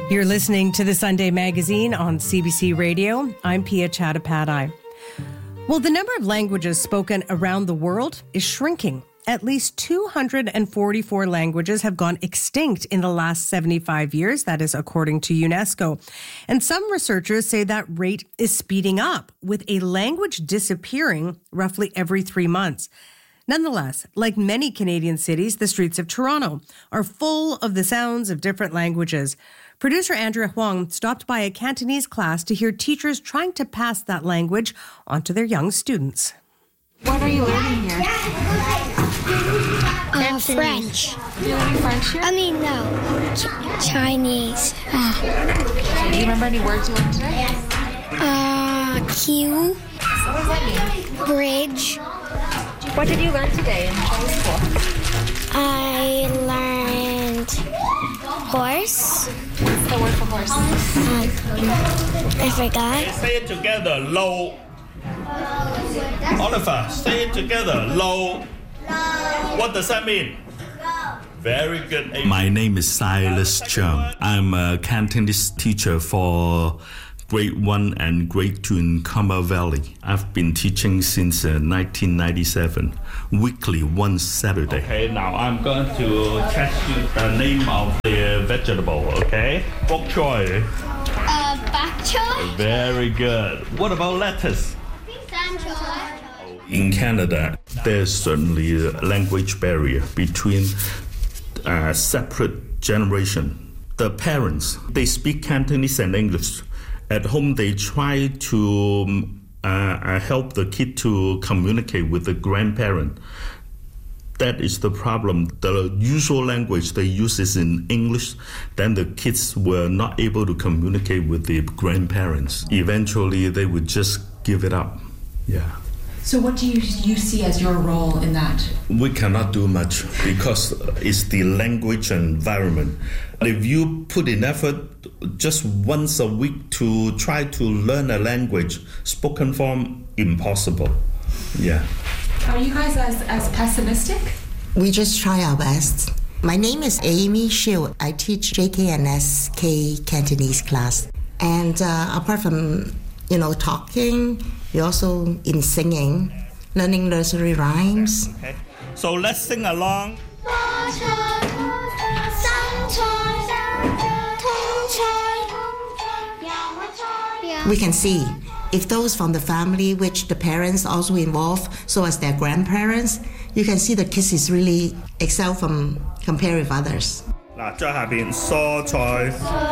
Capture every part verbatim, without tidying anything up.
You're listening to the Sunday Magazine on C B C Radio. I'm Pia Chattopadhyay. Well, the number of languages spoken around the world is shrinking. At least two hundred forty-four languages have gone extinct in the last seventy-five years. That is according to UNESCO. And some researchers say that rate is speeding up, with a language disappearing roughly every three months. Nonetheless, like many Canadian cities, the streets of Toronto are full of the sounds of different languages. Producer Andrea Huang stopped by a Cantonese class to hear teachers trying to pass that language onto their young students. What are you learning here? Uh, French. You're learning French here? I mean, no. Ch- Chinese. Uh, Do you remember any words you learned today? uh, Q. What does that mean? Bridge. What did you learn today in Chinese school? I learned horse. What's the word for horse? Um, I forgot. Say it together, low. Oliver, say it together, low. What does that mean? Very good. My name is Silas Chung. I'm a Cantonese teacher for grade one and grade two in Carmel Valley. I've been teaching since uh, nineteen ninety-seven, weekly, one Saturday. Okay, now I'm going to test you the name of the vegetable, okay? Bok choy. Uh, bok choy. Very good. What about lettuce? In Canada, there's certainly a language barrier between uh, separate generation. The parents, they speak Cantonese and English. At home, they try to uh, help the kid to communicate with the grandparent. That is the problem. The usual language they use is in English. Then the kids were not able to communicate with the grandparents. Eventually, they would just give it up. Yeah. So what do you you see as your role in that? We cannot do much because it's the language environment. If you put in effort just once a week to try to learn a language, spoken form, impossible. Yeah. Are you guys as, as pessimistic? We just try our best. My name is Amy Shiu. I teach J K and S K Cantonese class. And uh, apart from, you know, talking, we also in singing, learning nursery rhymes. Okay. So let's sing along. We can see if those from the family, which the parents also involved, so as their grandparents, you can see the kids is really excel from compare with others. 嗱，再下邊蔬菜。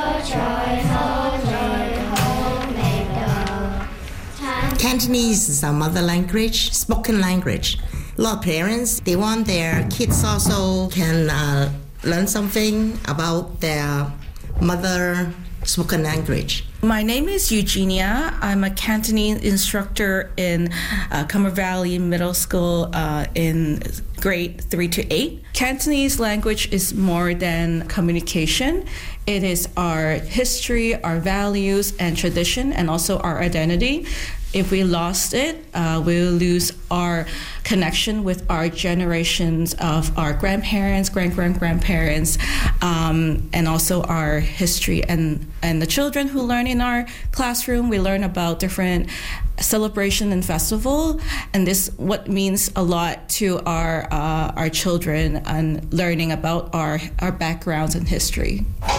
Cantonese is our mother language, spoken language. A lot of parents, they want their kids also can uh, learn something about their mother spoken language. My name is Eugenia. I'm a Cantonese instructor in uh, Carmel Valley Middle School uh, in grade three to eight. Cantonese language is more than communication. It is our history, our values and tradition, and also our identity. If we lost it, uh, we'll lose our connection with our generations of our grandparents, grand-grand-grandparents, um, and also our history. And, and the children who learn in our classroom, we learn about different celebration and festival, and this what means a lot to our uh, our children and learning about our, our backgrounds and history.